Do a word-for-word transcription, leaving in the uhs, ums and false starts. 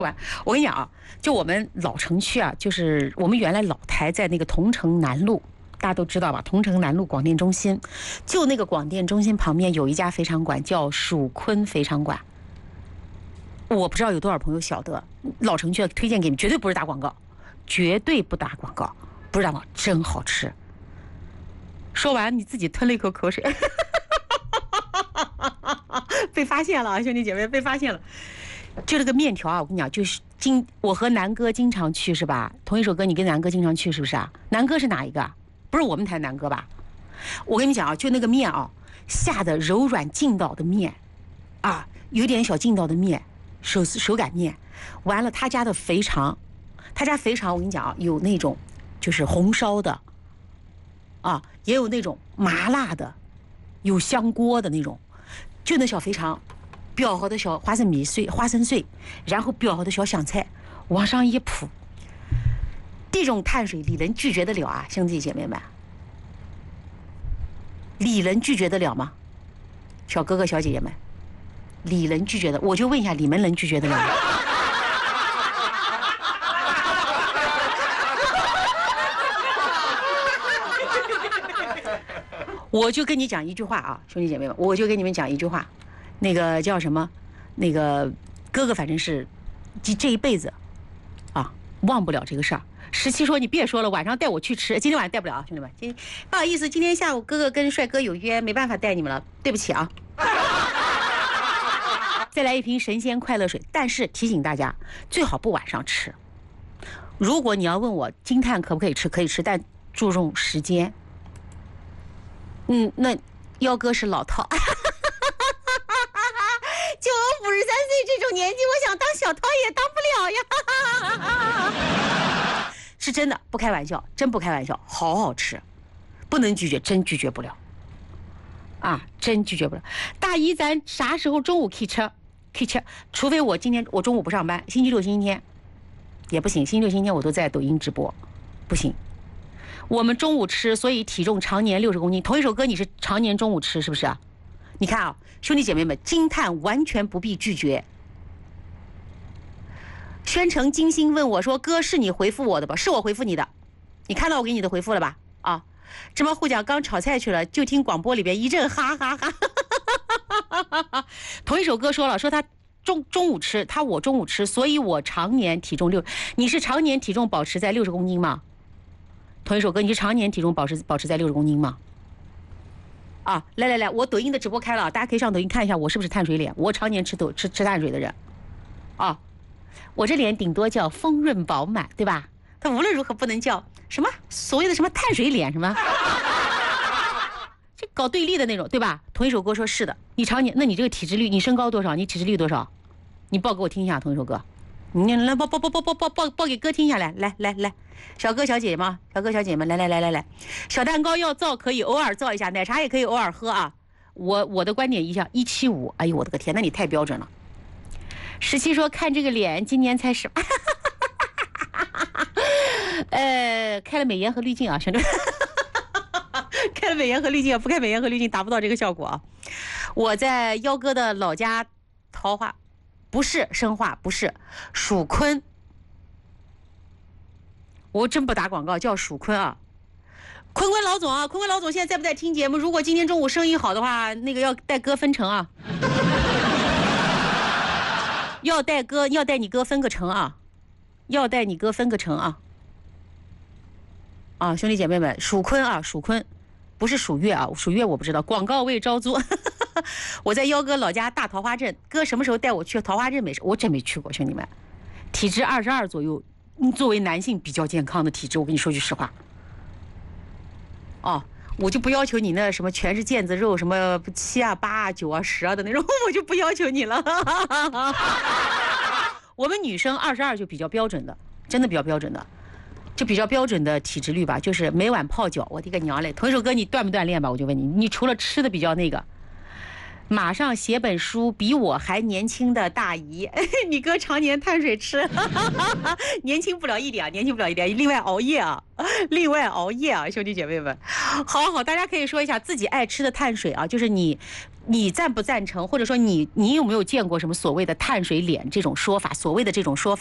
我跟你讲啊，就我们老城区啊，就是我们原来老台在那个桐城南路，大家都知道吧？桐城南路广电中心，就那个广电中心旁边有一家肥肠馆，叫蜀坤肥肠馆。我不知道有多少朋友晓得，老城区推荐给你，绝对不是打广告，绝对不打广告，不是打广告，真好吃。说完你自己吞了一口口水，被发现了啊，兄弟姐妹，被发现了。就这个面条啊，我跟你讲，就是经我和南哥经常去是吧？同一首歌，你跟南哥经常去是不是啊？南哥是哪一个？不是我们台南哥吧？我跟你讲啊，就那个面啊，下的柔软劲道的面，啊，有点小劲道的面，手手擀面。完了，他家的肥肠，他家肥肠我跟你讲啊，有那种就是红烧的，啊，也有那种麻辣的，有香锅的那种，就那小肥肠。标好的小花生米碎、花生碎，然后标好的小香菜往上一铺，这种碳水你能拒绝得了啊，兄弟姐妹们？你能拒绝得了吗？小哥哥小姐姐们，你能拒绝的？我就问一下，你们能拒绝得了吗？我就跟你讲一句话啊，兄弟姐妹们，我就跟你们讲一句话。那个叫什么？那个哥哥反正是这这一辈子啊忘不了这个事儿。十七说你别说了，晚上带我去吃，今天晚上带不了啊，兄弟们，今天不好意思，今天下午哥哥跟帅哥有约，没办法带你们了，对不起啊。再来一瓶神仙快乐水，但是提醒大家最好不晚上吃。如果你要问我金碳可不可以吃，可以吃，但注重时间。嗯，那幺哥是老套。就我五十三岁这种年纪，我想当小涛也当不了呀。是真的，不开玩笑，真不开玩笑，好好吃，不能拒绝，真拒绝不了。啊，真拒绝不了。大姨，咱啥时候中午可以吃？可以吃，除非我今天我中午不上班，星期六、星期天也不行，星期六、星期天我都在抖音直播，不行。我们中午吃，所以体重常年六十公斤。同一首歌，你是常年中午吃，是不是啊？你看啊，兄弟姐妹们，惊叹完全不必拒绝。宣城金星问我说：“哥，是你回复我的吧？是我回复你的，你看到我给你的回复了吧？”啊，芝麻糊讲刚炒菜去了，就听广播里边一阵哈哈哈。同一首歌说了，说他中中午吃，他我中午吃，所以我常年体重六。你是常年体重保持在六十公斤吗？同一首歌，你是常年体重保持保持在六十公斤吗？啊，来来来，我抖音的直播开了，大家可以上抖音看一下我是不是碳水脸。我常年吃抖吃吃碳水的人，啊，我这脸顶多叫丰润饱满，对吧？它无论如何不能叫什么所谓的什么碳水脸什么，这搞对立的那种，对吧？同一首歌说是的，你常年，那你这个体脂率，你身高多少？你体脂率多少？你报给我听一下，同一首歌。你来报报报报报报报报给哥听下来，来来来，小哥小姐吗？小哥小姐们，来来来来来，小蛋糕要造可以偶尔造一下，奶茶也可以偶尔喝啊。我我的观点一下一七五，哎呦我的个天，那你太标准了。十七说看这个脸，今年才十，呃，开了美颜和滤镜啊，兄弟，开了美颜和滤镜，不开美颜和滤镜达不到这个效果啊。我在幺哥的老家桃花。不是生化，不是蜀坤，我真不打广告，叫蜀坤啊。坤坤老总啊，坤坤老总现在在不在听节目？如果今天中午生意好的话，那个要带哥分成啊，要带哥，要带你哥分个成啊，要带你哥分个成啊。啊，兄弟姐妹们，蜀坤啊，蜀坤，不是蜀月啊，蜀月我不知道，广告位招租。我在幺哥老家大桃花镇，哥什么时候带我去桃花镇美食？我真没去过，兄弟们。体质二十二左右，作为男性比较健康的体质，我跟你说句实话。哦，我就不要求你那什么全是腱子肉，什么七啊八啊九啊十啊的那种，我就不要求你了。我们女生二十二就比较标准的，真的比较标准的，就比较标准的体脂率吧，就是每晚泡脚。我的个娘嘞！同一首歌你锻不锻炼吧？我就问你，你除了吃的比较那个。马上写本书，比我还年轻的大姨，你哥常年碳水吃，年轻不了一点，年轻不了一点。另外熬夜啊，另外熬夜啊，兄弟姐妹们，好好，大家可以说一下自己爱吃的碳水啊，就是你你赞不赞成，或者说你你有没有见过什么所谓的碳水脸这种说法？所谓的这种说法。